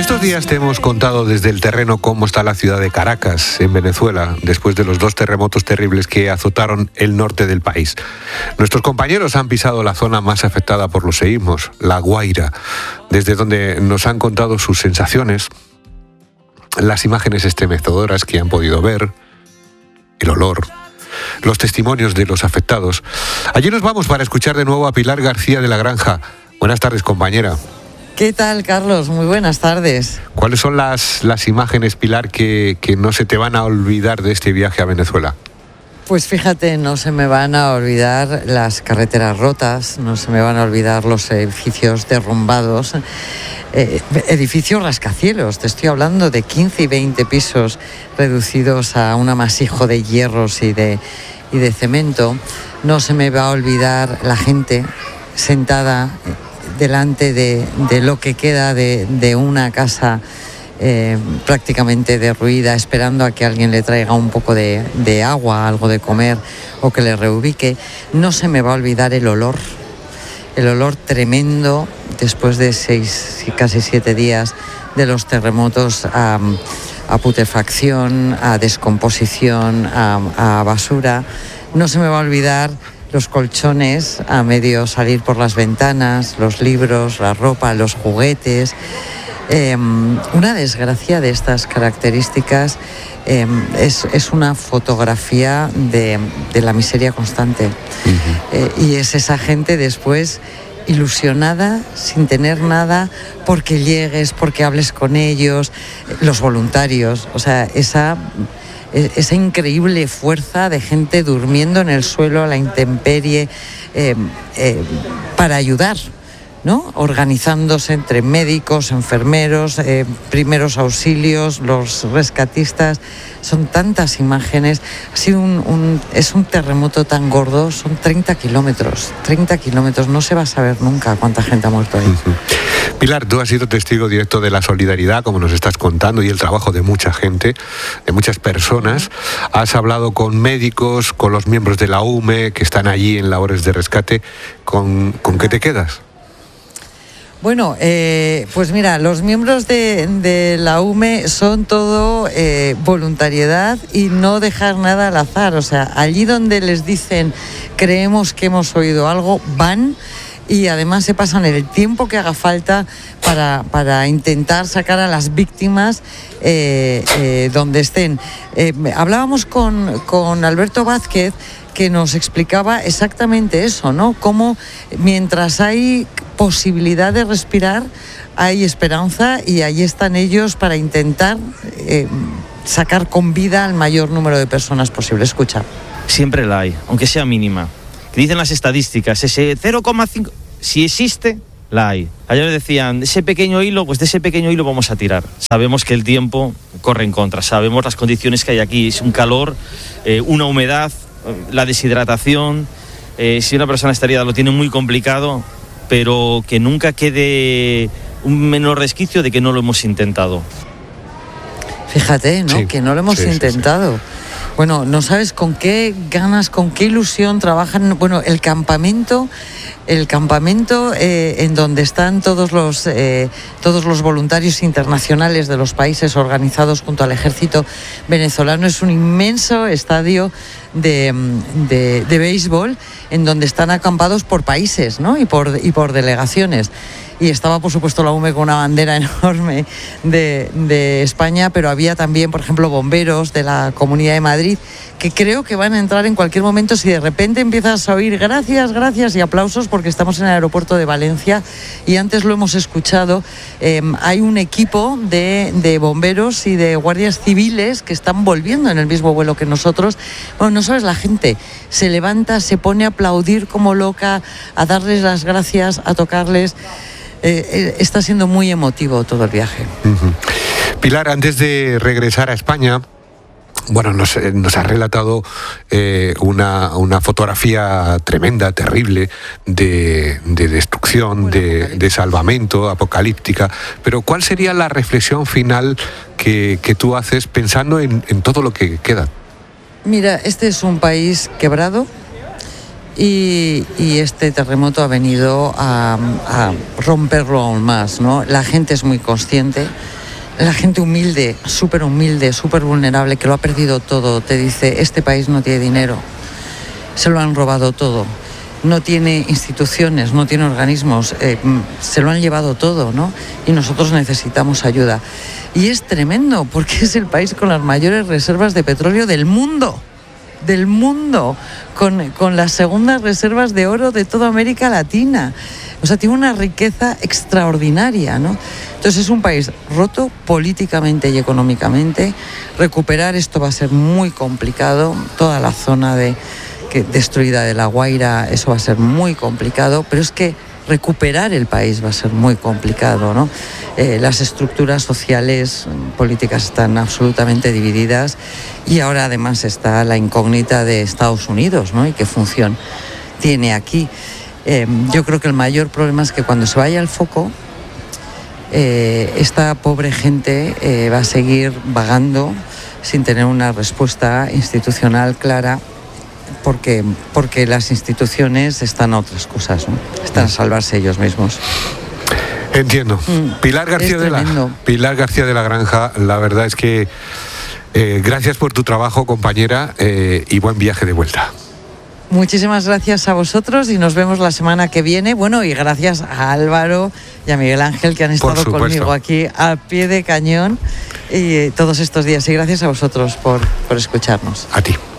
estos días te hemos contado desde el terreno cómo está la ciudad de Caracas, en Venezuela, después de los 2 terremotos terribles que azotaron el norte del país. Nuestros compañeros han pisado la zona más afectada por los seísmos, La Guaira, desde donde nos han contado sus sensaciones, las imágenes estremecedoras que han podido ver, el olor, los testimonios de los afectados. Allí nos vamos para escuchar de nuevo a Pilar García de la Granja. Buenas tardes, compañera. ¿Qué tal, Carlos? Muy buenas tardes. ¿Cuáles son las imágenes, Pilar, que no se te van a olvidar de este viaje a Venezuela? Pues fíjate, no se me van a olvidar las carreteras rotas, no se me van a olvidar los edificios derrumbados, edificios rascacielos. Te estoy hablando de 15 y 20 pisos reducidos a un amasijo de hierros y de cemento. No se me va a olvidar la gente sentada delante de lo que queda de una casa prácticamente derruida, esperando a que alguien le traiga un poco de agua, algo de comer o que le reubique. No se me va a olvidar el olor tremendo después de 6 y casi 7 días de los terremotos, a putrefacción, a descomposición, a basura. No se me va a olvidar los colchones a medio salir por las ventanas, los libros, la ropa, los juguetes. Una desgracia de estas características es una fotografía de la miseria constante. Y es esa gente después ilusionada, sin tener nada, porque llegues, porque hables con ellos, los voluntarios, o sea, esa increíble fuerza de gente durmiendo en el suelo a la intemperie para ayudar, ¿no? Organizándose entre médicos, enfermeros, primeros auxilios, los rescatistas. Son tantas imágenes. Ha sido es un terremoto tan gordo, son 30 kilómetros. No se va a saber nunca cuánta gente ha muerto ahí. Pilar, tú has sido testigo directo de la solidaridad, como nos estás contando, y el trabajo de mucha gente, de muchas personas. Has hablado con médicos, con los miembros de la UME que están allí en labores de rescate. ¿Con qué te quedas? Bueno, pues mira, los miembros de la UME son todo voluntariedad y no dejar nada al azar. O sea, allí donde les dicen creemos que hemos oído algo, van y además se pasan el tiempo que haga falta para intentar sacar a las víctimas donde estén. Hablábamos con Alberto Vázquez, que nos explicaba exactamente eso, ¿no? Cómo mientras hay posibilidad de respirar, hay esperanza y ahí están ellos para intentar sacar con vida al mayor número de personas posible. Escucha. Siempre la hay, aunque sea mínima. Que dicen las estadísticas, ese 0,5, si existe, la hay. Ayer decían, ese pequeño hilo, pues de ese pequeño hilo vamos a tirar. Sabemos que el tiempo corre en contra, sabemos las condiciones que hay aquí, es un calor, una humedad, la deshidratación. Si una persona estaría lo tiene muy complicado, pero que nunca quede un menor resquicio de que no lo hemos intentado. Fíjate, ¿no? Sí, que no lo hemos intentado. Sí. Bueno, no sabes con qué ganas, con qué ilusión trabajan. Bueno, el campamento en donde están todos los voluntarios internacionales de los países organizados junto al ejército venezolano es un inmenso estadio de béisbol en donde están acampados por países, ¿no? y por delegaciones. Y estaba, por supuesto, la UME con una bandera enorme de España, pero había también, por ejemplo, bomberos de la Comunidad de Madrid, que creo que van a entrar en cualquier momento si de repente empiezas a oír gracias y aplausos, porque estamos en el aeropuerto de Valencia y antes lo hemos escuchado. Hay un equipo de bomberos y de guardias civiles que están volviendo en el mismo vuelo que nosotros. Bueno, no sabes, la gente se levanta, se pone a aplaudir como loca, a darles las gracias, a tocarles. Está siendo muy emotivo todo el viaje. Pilar, antes de regresar a España, bueno, nos ha relatado una fotografía tremenda, terrible, de destrucción, de salvamento, apocalíptica. Pero ¿cuál sería la reflexión final que tú haces pensando en todo lo que queda? Mira, este es un país quebrado, Y este terremoto ha venido a romperlo aún más, ¿no? La gente es muy consciente, la gente humilde, súper vulnerable, que lo ha perdido todo, te dice, este país no tiene dinero, se lo han robado todo, no tiene instituciones, no tiene organismos, se lo han llevado todo, ¿no? Y nosotros necesitamos ayuda. Y es tremendo, porque es el país con las mayores reservas de petróleo del mundo, con las segundas reservas de oro de toda América Latina. O sea, tiene una riqueza extraordinaria, ¿no? Entonces es un país roto políticamente y económicamente. Recuperar esto va a ser muy complicado. Toda la zona destruida de La Guaira, eso va a ser muy complicado, pero es que recuperar el país va a ser muy complicado, ¿no? Las estructuras sociales, políticas están absolutamente divididas y ahora además está la incógnita de Estados Unidos, ¿no? Y qué función tiene aquí. Yo creo que el mayor problema es que cuando se vaya el foco, esta pobre gente va a seguir vagando sin tener una respuesta institucional clara, porque las instituciones están a otras cosas, ¿no? Están a salvarse ellos mismos. Entiendo. Pilar García de la Granja, la verdad es que gracias por tu trabajo, compañera, y buen viaje de vuelta. Muchísimas gracias a vosotros y nos vemos la semana que viene. Bueno, y gracias a Álvaro y a Miguel Ángel, que han estado conmigo aquí a pie de cañón y todos estos días. Y gracias a vosotros por escucharnos. A ti.